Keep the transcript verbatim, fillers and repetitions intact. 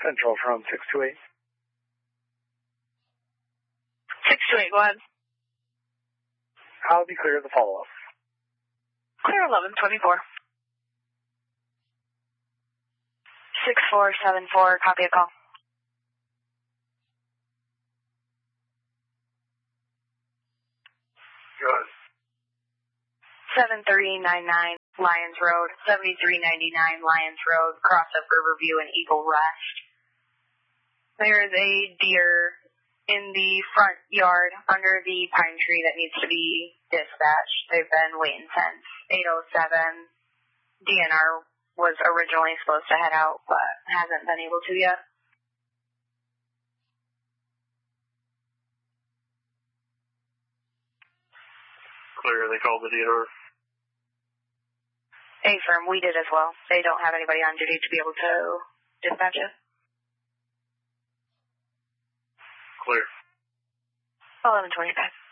Central from six two eight. six two eight, go ahead. I'll be clear of the follow-up. Clear eleven twenty-four. six four seven four, copy a call. Good. seven three nine nine Lyons Road, seventy-three ninety-nine Lyons Road, cross of Riverview and Eagle Rest. There is a deer in the front yard under the pine tree that needs to be dispatched. They've been waiting since eight oh seven. D N R was originally supposed to head out, but hasn't been able to yet. Clear, they called the D N R. A-firm, we did as well. They don't have anybody on duty to be able to dispatch it. Clear. eleven twenty-five.